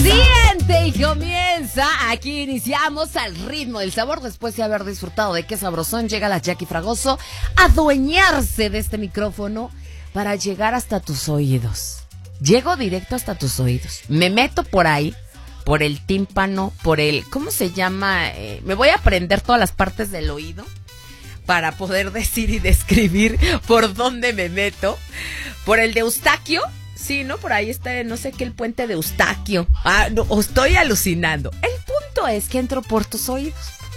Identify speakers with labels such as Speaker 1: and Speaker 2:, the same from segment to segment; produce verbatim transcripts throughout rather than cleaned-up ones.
Speaker 1: Siente y comienza. Aquí iniciamos al ritmo del sabor. Después de haber disfrutado de qué sabrosón, llega la Jackie Fragoso a adueñarse de este micrófono para llegar hasta tus oídos. Llego directo hasta tus oídos. Me meto por ahí, por el tímpano, por el... ¿Cómo se llama? Eh, me voy a aprender todas las partes del oído para poder decir y describir por dónde me meto. Por el de Eustaquio. Sí, ¿no? Por ahí está, no sé qué, el puente de Eustaquio. Ah, no, estoy alucinando. El punto es que entro por tus oídos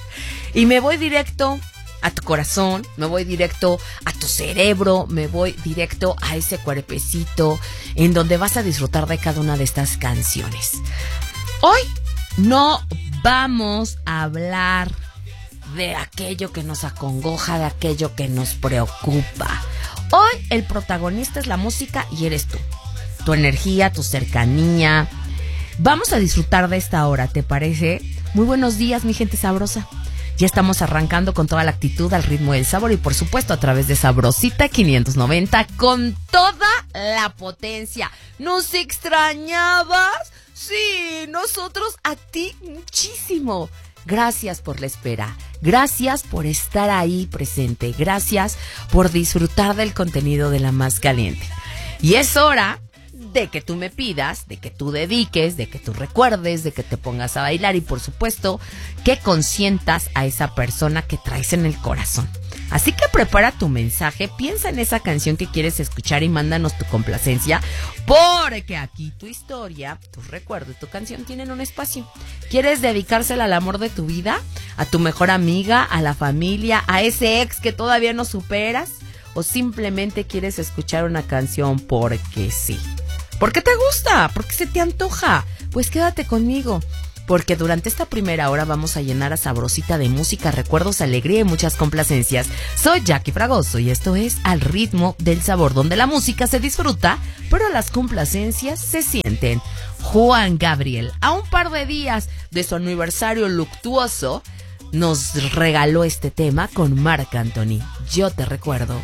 Speaker 1: y me voy directo a tu corazón, me voy directo a tu cerebro, me voy directo a ese cuerpecito en donde vas a disfrutar de cada una de estas canciones. Hoy no vamos a hablar de aquello que nos acongoja, de aquello que nos preocupa. Hoy el protagonista es la música y eres tú. Tu energía, tu cercanía. Vamos a disfrutar de esta hora, ¿te parece? Muy buenos días, mi gente sabrosa. Ya estamos arrancando con toda la actitud al ritmo del sabor y por supuesto a través de Sabrosita quinientos noventa con toda la potencia. ¿Nos extrañabas? Sí, nosotros a ti muchísimo. Gracias por la espera, gracias por estar ahí presente, gracias por disfrutar del contenido de La Más Caliente. Y es hora de que tú me pidas, de que tú dediques, de que tú recuerdes, de que te pongas a bailar y por supuesto que consientas a esa persona que traes en el corazón. Así que prepara tu mensaje, piensa en esa canción que quieres escuchar y mándanos tu complacencia, porque aquí tu historia, tus recuerdos, tu canción tienen un espacio. ¿Quieres dedicársela al amor de tu vida? ¿A tu mejor amiga? ¿A la familia? ¿A ese ex que todavía no superas? ¿O simplemente quieres escuchar una canción porque sí? ¿Por qué te gusta? ¿Por qué se te antoja? Pues quédate conmigo, porque durante esta primera hora vamos a llenar a Sabrosita de música, recuerdos, alegría y muchas complacencias. Soy Jackie Fragoso y esto es Al Ritmo del Sabor, donde la música se disfruta, pero las complacencias se sienten. Juan Gabriel, a un par de días de su aniversario luctuoso, nos regaló este tema con Marc Anthony. Yo te recuerdo.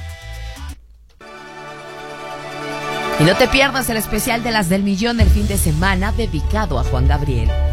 Speaker 1: Y no te pierdas el especial de las del millón del fin de semana dedicado a Juan Gabriel.